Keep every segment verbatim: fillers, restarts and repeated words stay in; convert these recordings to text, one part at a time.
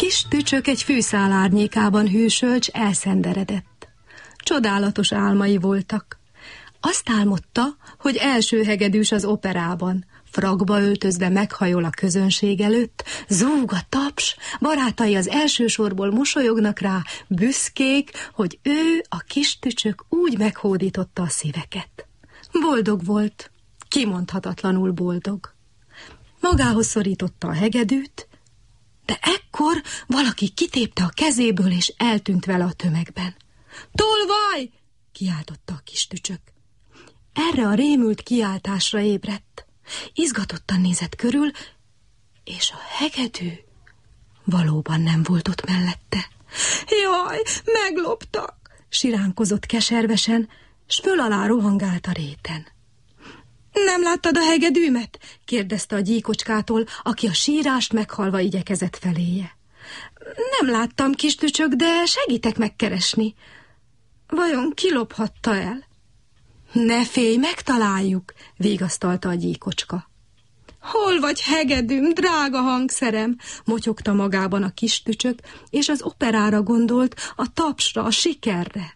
kis tücsök egy fűszál árnyékában hűsölcs elszenderedett. Csodálatos álmai voltak. Azt álmodta, hogy első hegedűs az operában, frakba öltözve meghajol a közönség előtt, zúg a taps, barátai az első sorból mosolyognak rá, büszkék, hogy ő, a kis tücsök úgy meghódította a szíveket. Boldog volt, kimondhatatlanul boldog. Magához szorította a hegedűt, de ekkor valaki kitépte a kezéből, és eltűnt vele a tömegben. Tolvaj! Kiáltotta a kis tücsök. Erre a rémült kiáltásra ébredt. Izgatottan nézett körül, és a hegedű valóban nem volt ott mellette. Jaj, megloptak! Siránkozott keservesen, s föl alá rohangált a réten. Nem láttad a hegedűmet? Kérdezte a gyíkocskától, aki a sírást meghalva igyekezett feléje. Nem láttam, kis tücsök, de segítek megkeresni. Vajon ki lophatta el? Ne félj, megtaláljuk, vigasztalta a gyíkocska. Hol vagy, hegedűm, drága hangszerem? Motyogta magában a kis tücsök, és az operára gondolt, a tapsra, a sikerre.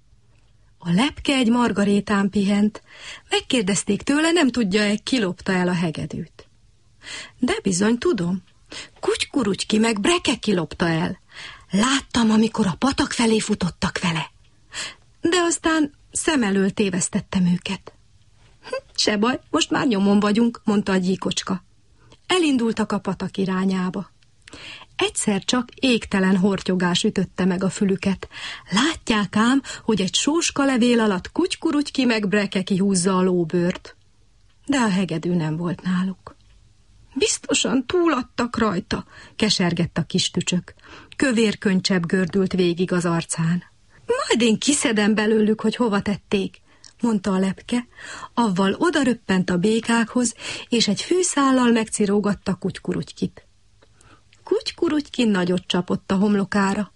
A lepke egy margarétán pihent. Megkérdezték tőle, nem tudja-e, ki lopta el a hegedűt. De bizony tudom. Kutykurutyki meg Breke kilopta el. Láttam, amikor a patak felé futottak vele. De aztán szem elől tévesztettem őket. Hm, se baj, most már nyomon vagyunk, mondta a gyíkocska. Elindultak a patak irányába. Egyszer csak égtelen hortyogás ütötte meg a fülüket. Látják ám, hogy egy sóskalevél alatt Kutykurutyki meg Breke kihúzza a lóbőrt. De a hegedű nem volt náluk. Biztosan túladtak rajta, kesergett a kis tücsök. Kövér könycsepp gördült végig az arcán. Majd én kiszedem belőlük, hogy hova tették, mondta a lepke, avval odaröppent a békákhoz, és egy fűszállal megcirógatta Kutykurutykit. Kutykurutyki nagyot csapott a homlokára.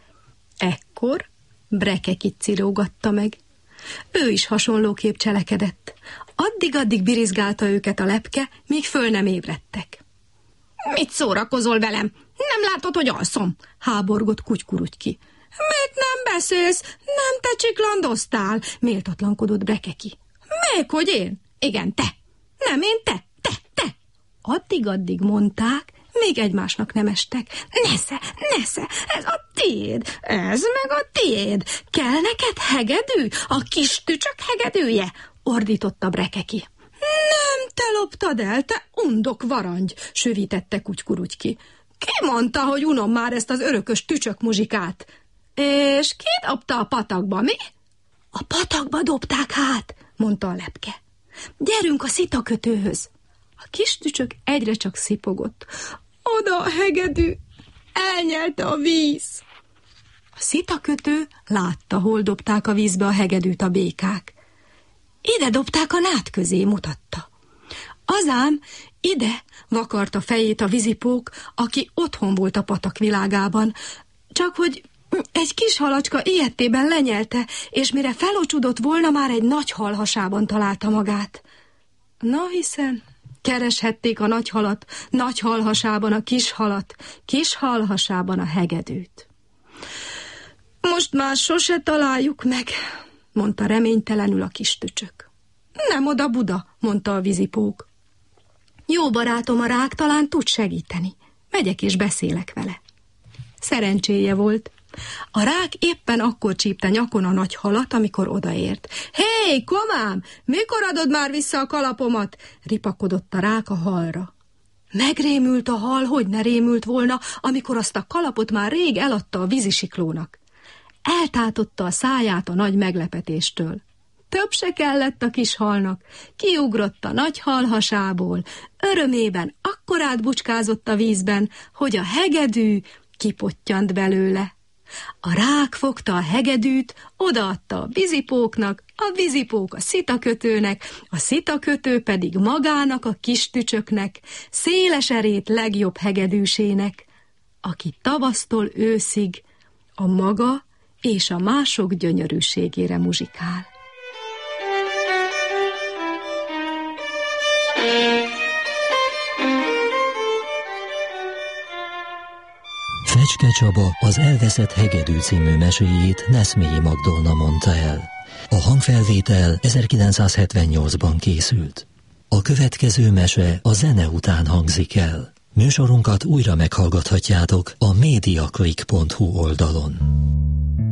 Ekkor Brekekit cirógatta meg. Ő is hasonlóképp cselekedett. Addig-addig birizgálta őket a lepke, míg föl nem ébredtek. Mit szórakozol velem? Nem látod, hogy alszom? Háborgott Kutykurutyki. Mit nem beszélsz? Nem te csiklandoztál? Méltatlankodott Brekeki. Még hogy én? Igen, te. Nem én, te, te, te. Addig-addig mondták, még egymásnak nem estek. Nesze, nesze, ez a tiéd, ez meg a tiéd. Kell neked hegedű? A kis tücsök hegedűje? Ordította Brekeki. Nem te loptad el, te undok varangy, sövítette Kutykurutyki. Ki mondta, hogy unom már ezt az örökös tücsök muzsikát? És ki dobta a patakba, mi? A patakba dobták hát, mondta a lepke. Gyerünk a szitakötőhöz. A kis tücsök egyre csak szipogott. Oda a hegedű, elnyelte a víz. A szitakötő látta, hol dobták a vízbe a hegedűt a békák. Ide dobták a nád közé, mutatta. Azám, ide vakarta fejét a vízipók, aki otthon volt a patak világában, csak hogy egy kis halacska ilyettében lenyelte, és mire felocsudott volna, már egy nagy hal hasában találta magát. Na hiszen, kereshették a nagy halat, nagy hal hasában a kis halat, kis hal hasában a hegedűt. Most már sose találjuk meg, mondta reménytelenül a kis tücsök. Nem oda Buda, mondta a vízipók. Jó barátom a rák, talán tud segíteni. Megyek és beszélek vele. Szerencséje volt. A rák éppen akkor csípte nyakon a nagy halat, amikor odaért. Hé, komám, mikor adod már vissza a kalapomat? Ripakodott a rák a halra. Megrémült a hal, hogy ne rémült volna, amikor azt a kalapot már rég eladta a vízisiklónak. Eltátotta a száját a nagy meglepetéstől. Több se kellett a kis halnak, kiugrott a nagy hal hasából, örömében akkorát bucskázott a vízben, hogy a hegedű kipottyant belőle. A rák fogta a hegedűt, odaadta a vízipóknak, a vízipók a szitakötőnek, a szitakötő pedig magának a kis tücsöknek, széles erét legjobb hegedűsének, aki tavasztól őszig a maga és a mások gyönyörűségére muzsikál. Fecske Csaba az Elveszett hegedű című meséjét Neszmélyi Magdolna mondta el. A hangfelvétel ezerkilencszázhetvennyolcban készült. A következő mese a zene után hangzik el. Műsorunkat újra meghallgathatjátok a mediaclick pont hu oldalon.